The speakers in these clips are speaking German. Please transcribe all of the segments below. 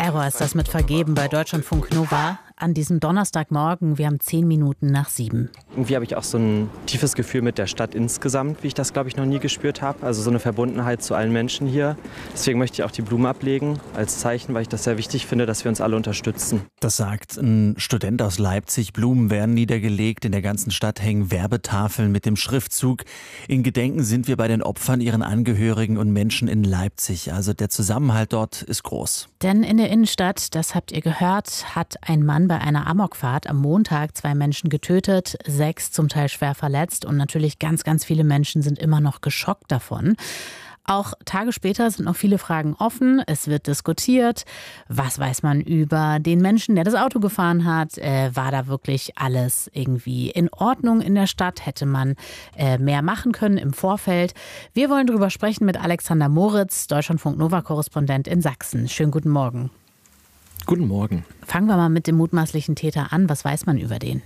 Terror ist das mit Vergeben bei Deutschlandfunk Nova an diesem Donnerstagmorgen. Wir haben 10 Minuten nach 7. Irgendwie habe ich auch so ein tiefes Gefühl mit der Stadt insgesamt, wie ich das, glaube ich, noch nie gespürt habe. Also so eine Verbundenheit zu allen Menschen hier. Deswegen möchte ich auch die Blumen ablegen als Zeichen, weil ich das sehr wichtig finde, dass wir uns alle unterstützen. Das sagt ein Student aus Leipzig. Blumen werden niedergelegt. In der ganzen Stadt hängen Werbetafeln mit dem Schriftzug: In Gedenken sind wir bei den Opfern, ihren Angehörigen und Menschen in Leipzig. Also der Zusammenhalt dort ist groß. Denn in der Innenstadt, das habt ihr gehört, hat ein Mann bei einer Amokfahrt am Montag 2 Menschen getötet, 6 zum Teil schwer verletzt und natürlich ganz, ganz viele Menschen sind immer noch geschockt davon. Auch Tage später sind noch viele Fragen offen. Es wird diskutiert. Was weiß man über den Menschen, der das Auto gefahren hat? War da wirklich alles irgendwie in Ordnung in der Stadt? Hätte man mehr machen können im Vorfeld? Wir wollen darüber sprechen mit Alexander Moritz, Deutschlandfunk-Nova-Korrespondent in Sachsen. Schönen guten Morgen. Guten Morgen. Fangen wir mal mit dem mutmaßlichen Täter an. Was weiß man über den?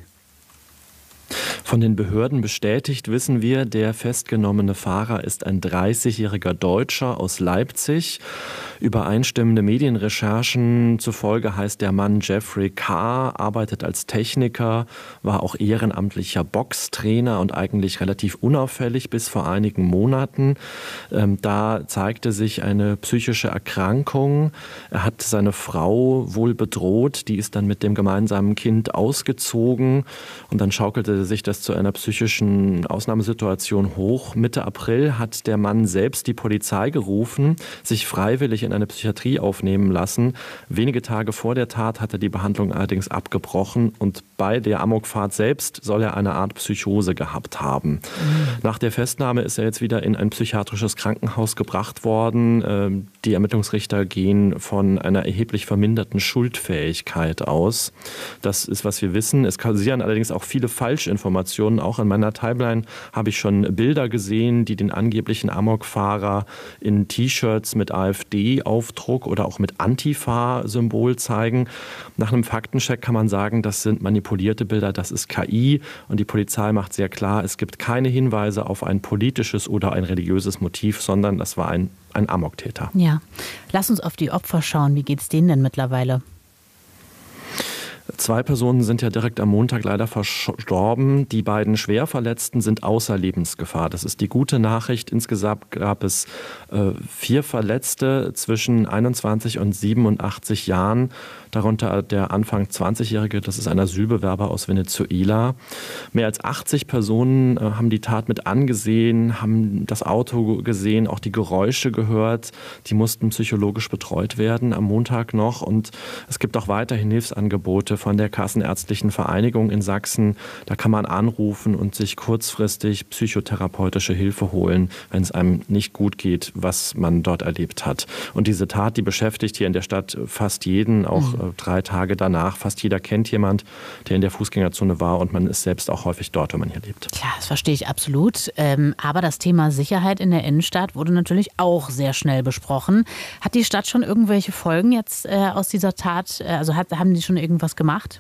Von den Behörden bestätigt wissen wir, der festgenommene Fahrer ist ein 30-jähriger Deutscher aus Leipzig. Übereinstimmende Medienrecherchen zufolge heißt der Mann Jeffrey K., arbeitet als Techniker, war auch ehrenamtlicher Boxtrainer und eigentlich relativ unauffällig bis vor einigen Monaten. Da zeigte sich eine psychische Erkrankung. Er hat seine Frau wohl bedroht, die ist dann mit dem gemeinsamen Kind ausgezogen und dann schaukelte sich das zu einer psychischen Ausnahmesituation hoch. Mitte April hat der Mann selbst die Polizei gerufen, sich freiwillig in eine Psychiatrie aufnehmen lassen. Wenige Tage vor der Tat hat er die Behandlung allerdings abgebrochen und bei der Amokfahrt selbst soll er eine Art Psychose gehabt haben. Nach der Festnahme ist er jetzt wieder in ein psychiatrisches Krankenhaus gebracht worden. Die Ermittlungsrichter gehen von einer erheblich verminderten Schuldfähigkeit aus. Das ist, was wir wissen. Es kursieren allerdings auch viele Falschinformationen. Auch in meiner Timeline habe ich schon Bilder gesehen, die den angeblichen Amokfahrer in T-Shirts mit AfD-Aufdruck oder auch mit Antifa-Symbol zeigen. Nach einem Faktencheck kann man sagen, das sind manipulierte Bilder, das ist KI. Und die Polizei macht sehr klar, es gibt keine Hinweise auf ein politisches oder ein religiöses Motiv, sondern das war ein Amoktäter. Ja, lass uns auf die Opfer schauen. Wie geht's denen denn mittlerweile? 2 Personen sind ja direkt am Montag leider verstorben. Die beiden Schwerverletzten sind außer Lebensgefahr. Das ist die gute Nachricht. Insgesamt gab es 4 Verletzte zwischen 21 und 87 Jahren. Darunter der Anfang 20-Jährige, das ist ein Asylbewerber aus Venezuela. Mehr als 80 Personen haben die Tat mit angesehen, haben das Auto gesehen, auch die Geräusche gehört. Die mussten psychologisch betreut werden am Montag noch. Und es gibt auch weiterhin Hilfsangebote von der Kassenärztlichen Vereinigung in Sachsen. Da kann man anrufen und sich kurzfristig psychotherapeutische Hilfe holen, wenn es einem nicht gut geht, was man dort erlebt hat. Und diese Tat, die beschäftigt hier in der Stadt fast jeden, auch 3 Tage danach. Fast jeder kennt jemand, der in der Fußgängerzone war und man ist selbst auch häufig dort, wenn man hier lebt. Klar, das verstehe ich absolut. Aber das Thema Sicherheit in der Innenstadt wurde natürlich auch sehr schnell besprochen. Hat die Stadt schon irgendwelche Folgen jetzt aus dieser Tat? Also haben die schon irgendwas gemacht?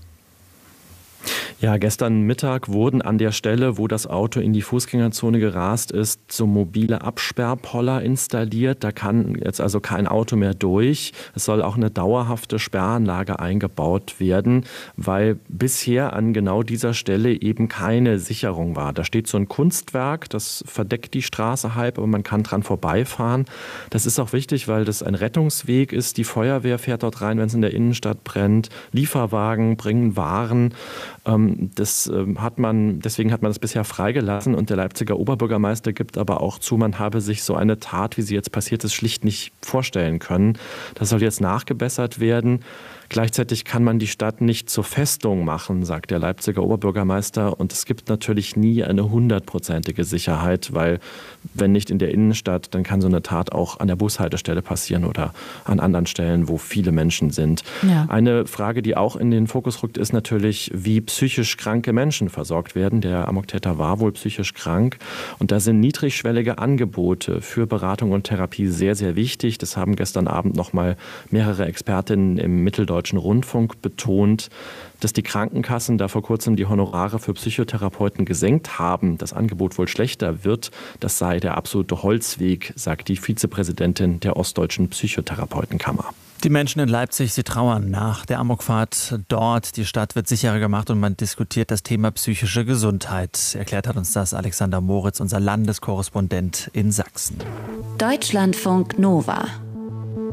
Ja, gestern Mittag wurden an der Stelle, wo das Auto in die Fußgängerzone gerast ist, so mobile Absperrpoller installiert. Da kann jetzt also kein Auto mehr durch. Es soll auch eine dauerhafte Sperranlage eingebaut werden, weil bisher an genau dieser Stelle eben keine Sicherung war. Da steht so ein Kunstwerk, das verdeckt die Straße halb, aber man kann dran vorbeifahren. Das ist auch wichtig, weil das ein Rettungsweg ist. Die Feuerwehr fährt dort rein, wenn es in der Innenstadt brennt. Lieferwagen bringen Waren. Deswegen hat man das bisher freigelassen und der Leipziger Oberbürgermeister gibt aber auch zu, man habe sich so eine Tat, wie sie jetzt passiert ist, schlicht nicht vorstellen können. Das soll jetzt nachgebessert werden. Gleichzeitig kann man die Stadt nicht zur Festung machen, sagt der Leipziger Oberbürgermeister. Und es gibt natürlich nie eine 100%ige Sicherheit, weil wenn nicht in der Innenstadt, dann kann so eine Tat auch an der Bushaltestelle passieren oder an anderen Stellen, wo viele Menschen sind. Ja. Eine Frage, die auch in den Fokus rückt, ist natürlich, wie psychisch kranke Menschen versorgt werden. Der Amoktäter war wohl psychisch krank. Und da sind niedrigschwellige Angebote für Beratung und Therapie sehr, sehr wichtig. Das haben gestern Abend noch mal mehrere Expertinnen im Mitteldeutschen Rundfunk betont, dass die Krankenkassen da vor kurzem die Honorare für Psychotherapeuten gesenkt haben. Das Angebot wohl schlechter wird. Das sei der absolute Holzweg, sagt die Vizepräsidentin der Ostdeutschen Psychotherapeutenkammer. Die Menschen in Leipzig, sie trauern nach der Amokfahrt dort. Die Stadt wird sicherer gemacht und man diskutiert das Thema psychische Gesundheit. Erklärt hat uns das Alexander Moritz, unser Landeskorrespondent in Sachsen. Deutschlandfunk Nova